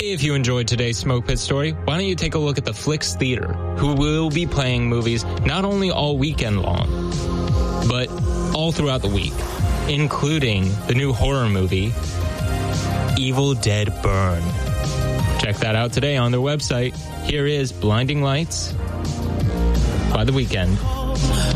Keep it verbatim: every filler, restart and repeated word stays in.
Hey, if you enjoyed today's Smoke Pit story, why don't you take a look at the Flicks Theater, who will be playing movies not only all weekend long, but all throughout the week, including the new horror movie, Evil Dead Burn. Check that out today on their website. Here is Blinding Lights by The Weeknd.